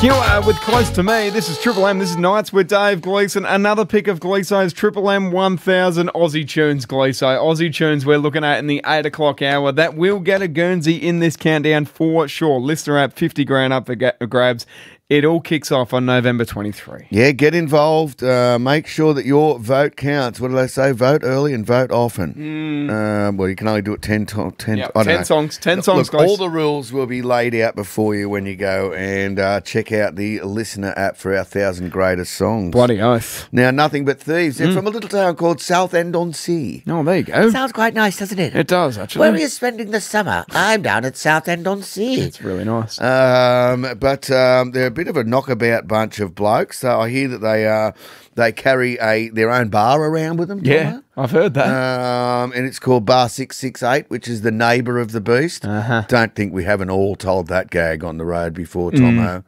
Cure with Close to Me. This is Triple M. This is Nights with Dave Gleeson. Another pick of Gleeso's Triple M 1000 Aussie Tunes, Gleeso. Aussie Tunes we're looking at in the 8 o'clock hour. That will get a Guernsey in this countdown for sure. Listener app, 50 grand up for grabs. It all kicks off on November 23. Yeah, get involved. Make sure that your vote counts. What do they say? Vote early and vote often. Well, you can only do it 10 times. 10 songs. 10 songs, Look, all the rules will be laid out before you when you go, and check out the listener app for our 1,000 greatest songs. Bloody oath. Now, Nothing But Thieves. They're from a little town called Southend-on-Sea. Oh, there you go. Sounds quite nice, doesn't it? It does, actually. Where are you spending the summer? I'm down at Southend-on-Sea. It's really nice. But they're a bit of a knockabout bunch of blokes. So I hear that they carry their own bar around with them. Yeah, Tomo. I've heard that. And it's called Bar 668, which is the neighbour of the beast. Don't think we haven't all told that gag on the road before, Tomo.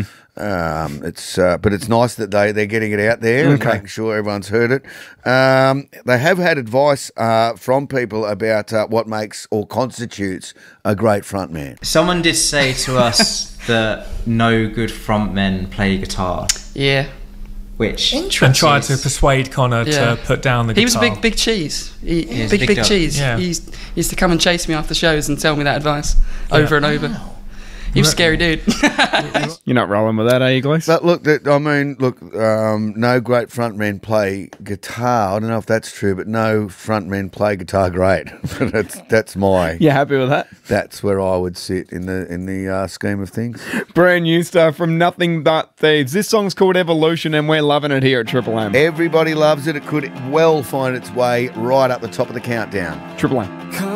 But it's nice that they're getting it out there and making sure everyone's heard it. They have had advice from people about what makes or constitutes a great frontman. Someone did say to us that no good frontmen play guitar. Yeah. Which And tried to persuade Connor to put down the guitar. He was a big cheese. Big cheese. Yeah. He used to come and chase me after shows and tell me that advice over and over. He was a scary dude. You're not rolling with that, are you, Glees? But look, no great frontmen play guitar. I don't know if that's true, but no frontmen play guitar great. that's my. You happy with that? That's where I would sit in the scheme of things. Brand new stuff from Nothing But Thieves. This song's called Evolution, and we're loving it here at Triple M. Everybody loves it. It could well find its way right up the top of the countdown. Triple M.